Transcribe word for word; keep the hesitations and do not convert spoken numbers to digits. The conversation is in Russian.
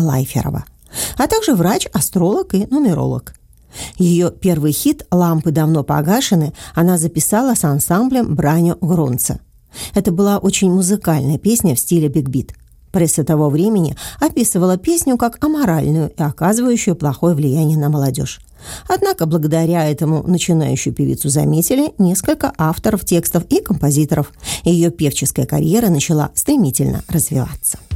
Лайферова, а также врач-астролог и нумеролог. Ее первый хит «Лампы давно погашены» она записала с ансамблем Браньо Грунца. Это была очень музыкальная песня в стиле биг-бит. Пресса того времени описывала песню как аморальную и оказывающую плохое влияние на молодежь. Однако благодаря этому начинающую певицу заметили несколько авторов текстов и композиторов, и ее певческая карьера начала стремительно развиваться.